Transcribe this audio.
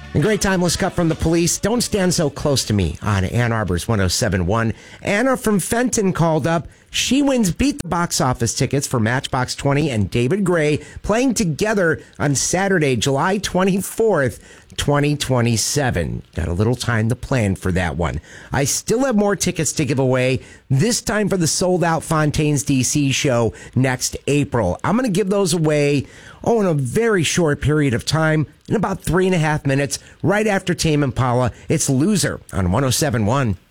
A great timeless cut from The Police. Don't Stand So Close to Me on Ann Arbor's 107.1. Anna from Fenton called up. She wins Beat the Box Office tickets for Matchbox 20 and David Gray playing together on Saturday, July 24th, 2027. Got a little time to plan for that one. I still have more tickets to give away, this time for the sold-out Fontaines DC show next April. I'm going to give those away, in a very short period of time, in about 3.5 minutes, right after Tame Impala. It's Loser on 107.1.